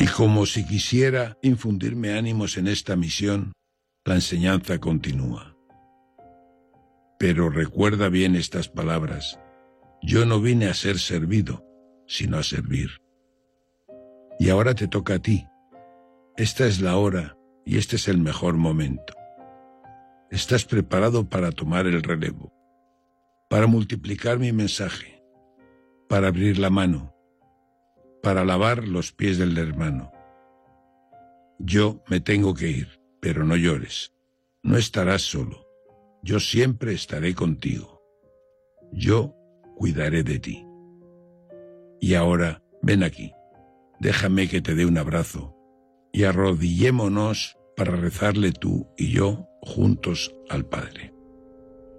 Y como si quisiera infundirme ánimos en esta misión, la enseñanza continúa. Pero recuerda bien estas palabras. Yo no vine a ser servido, sino a servir. Y ahora te toca a ti. Esta es la hora y este es el mejor momento. Estás preparado para tomar el relevo, para multiplicar mi mensaje, para abrir la mano, para lavar los pies del hermano. Yo me tengo que ir, pero no llores. No estarás solo. Yo siempre estaré contigo. Yo cuidaré de ti. Y ahora, ven aquí. Déjame que te dé un abrazo y arrodillémonos para rezarle tú y yo juntos al Padre.